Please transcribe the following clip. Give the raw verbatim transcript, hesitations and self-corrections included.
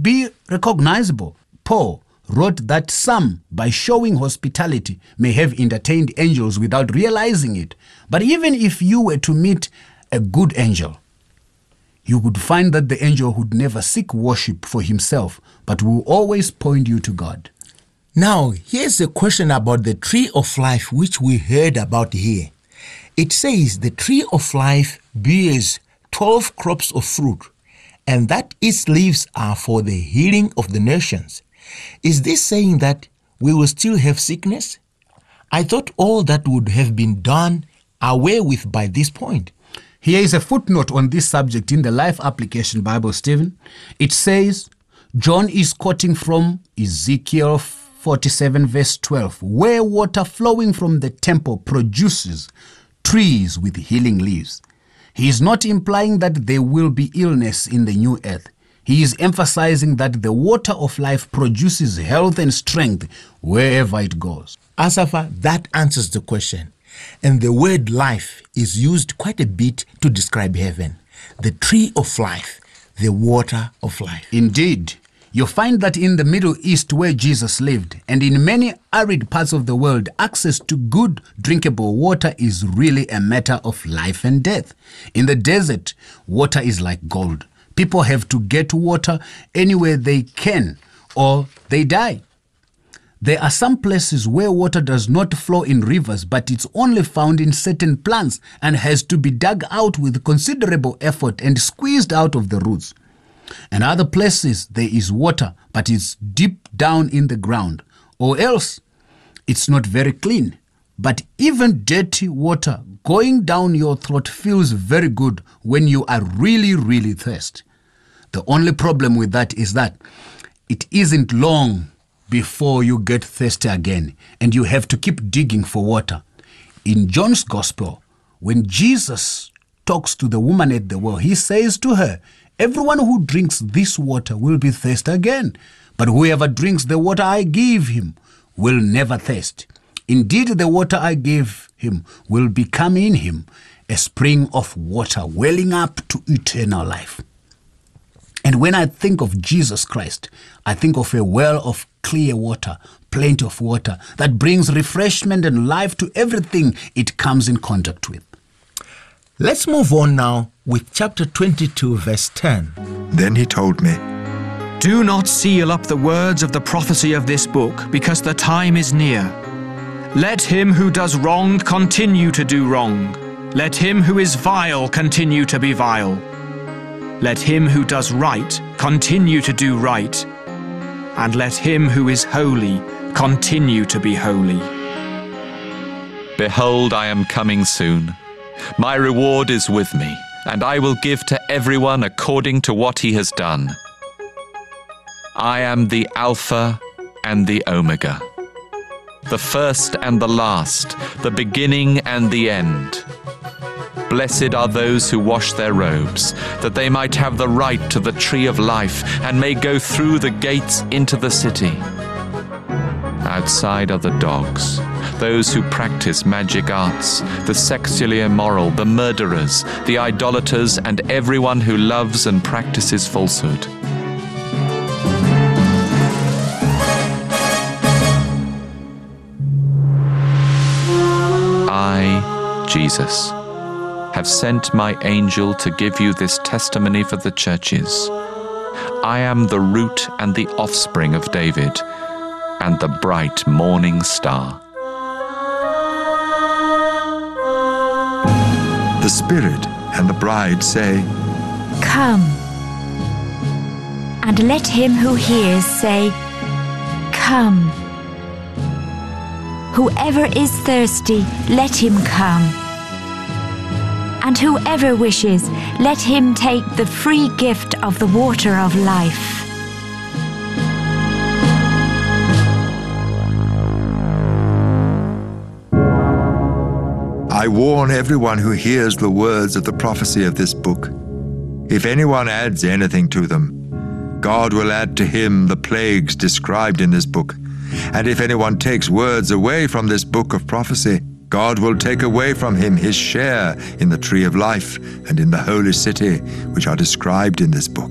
be recognizable. Paul wrote that some, by showing hospitality, may have entertained angels without realizing it. But even if you were to meet a good angel, you would find that the angel would never seek worship for himself, but will always point you to God. Now, here's a question about the tree of life which we heard about here. It says the tree of life bears twelve crops of fruit, and that its leaves are for the healing of the nations. Is this saying that we will still have sickness? I thought all that would have been done away with by this point. Here is a footnote on this subject in the Life Application Bible, Stephen. It says, John is quoting from Ezekiel forty-seven verse twelve, where water flowing from the temple produces trees with healing leaves. He is not implying that there will be illness in the new earth. He is emphasizing that the water of life produces health and strength wherever it goes. Asafa, that answers the question. And the word life is used quite a bit to describe heaven. The tree of life, the water of life. Indeed. You find that in the Middle East where Jesus lived, and in many arid parts of the world, access to good drinkable water is really a matter of life and death. In the desert, water is like gold. People have to get water anywhere they can, or they die. There are some places where water does not flow in rivers, but it's only found in certain plants and has to be dug out with considerable effort and squeezed out of the roots. And other places there is water, but it's deep down in the ground, or else it's not very clean. But even dirty water going down your throat feels very good when you are really, really thirsty. The only problem with that is that it isn't long before you get thirsty again, and you have to keep digging for water. In John's Gospel, when Jesus talks to the woman at the well, he says to her, everyone who drinks this water will be thirsty again, but whoever drinks the water I give him will never thirst. Indeed, the water I give him will become in him a spring of water welling up to eternal life. And when I think of Jesus Christ, I think of a well of clear water, plenty of water that brings refreshment and life to everything it comes in contact with. Let's move on now with chapter twenty-two, verse ten. Then he told me, Do not seal up the words of the prophecy of this book, because the time is near. Let him who does wrong continue to do wrong. Let him who is vile continue to be vile. Let him who does right continue to do right. And let him who is holy continue to be holy. Behold, I am coming soon. My reward is with me, and I will give to everyone according to what he has done. I am the Alpha and the Omega, the first and the last, the beginning and the end. Blessed are those who wash their robes, that they might have the right to the tree of life and may go through the gates into the city. Outside are the dogs, those who practice magic arts, the sexually immoral, the murderers, the idolaters, and everyone who loves and practices falsehood. I, Jesus, have sent my angel to give you this testimony for the churches. I am the root and the offspring of David, and the bright morning star. the Spirit and the bride say, Come. And let him who hears say, Come. Whoever is thirsty, let him come. And whoever wishes, let him take the free gift of the water of life. I warn everyone who hears the words of the prophecy of this book. If anyone adds anything to them, God will add to him the plagues described in this book. And if anyone takes words away from this book of prophecy, God will take away from him his share in the tree of life and in the holy city, which are described in this book.